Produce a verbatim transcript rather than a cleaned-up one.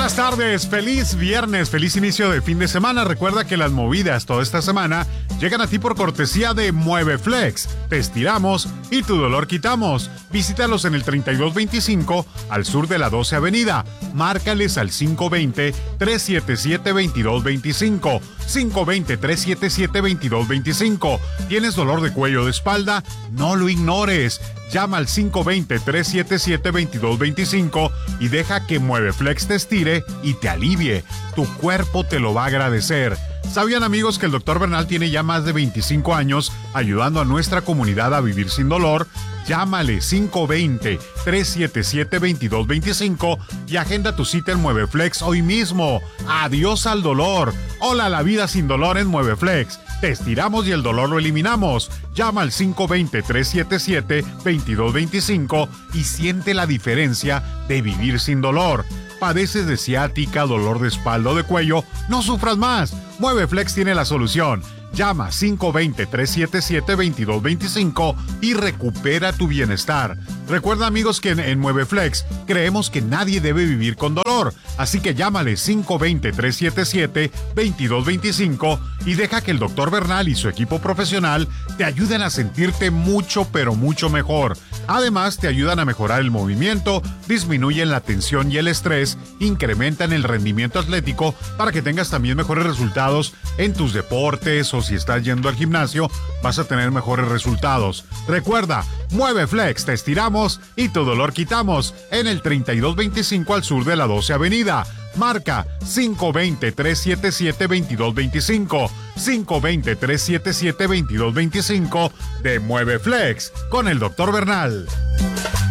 Buenas tardes, feliz viernes, feliz inicio de fin de semana. Recuerda que las movidas toda esta semana llegan a ti por cortesía de MueveFlex. Te estiramos y tu dolor quitamos. Visítalos en el treinta y dos veinticinco al sur de la doce Avenida. Márcales al cinco dos cero, tres siete siete, dos dos dos cinco. cinco dos cero, tres siete siete, dos dos dos cinco. ¿Tienes dolor de cuello o de espalda? No lo ignores. Llama al cinco dos cero, tres siete siete, dos dos dos cinco y deja que MueveFlex te estire y te alivie. Tu cuerpo te lo va a agradecer. ¿Sabían, amigos, que el doctor Bernal tiene ya más de veinticinco años ayudando a nuestra comunidad a vivir sin dolor? Llámale cinco dos cero, tres siete siete, dos dos dos cinco y agenda tu cita en MueveFlex hoy mismo. Adiós al dolor. Hola a la vida sin dolor en MueveFlex. Te estiramos y el dolor lo eliminamos. Llama al cinco dos cero, tres siete siete, dos dos dos cinco y siente la diferencia de vivir sin dolor. ¿Padeces de ciática, dolor de espalda o de cuello? No sufras más. MueveFlex tiene la solución. Llama cinco dos cero, tres siete siete, dos dos dos cinco y recupera tu bienestar. Recuerda, amigos, que en, en MueveFlex creemos que nadie debe vivir con dolor. Así que llámale cinco dos cero, tres siete siete, dos dos dos cinco y deja que el doctor Bernal y su equipo profesional te ayuden a sentirte mucho, pero mucho mejor. Además, te ayudan a mejorar el movimiento, disminuyen la tensión y el estrés, incrementan el rendimiento atlético para que tengas también mejores resultados en tus deportes, o si estás yendo al gimnasio, vas a tener mejores resultados. Recuerda, MueveFlex, te estiramos y tu dolor quitamos en el treinta y dos veinticinco al sur de la doce Avenida. Marca cinco dos cero, tres siete siete, dos dos dos cinco, cinco dos cero, tres siete siete, dos dos dos cinco de MueveFlex con el doctor Bernal.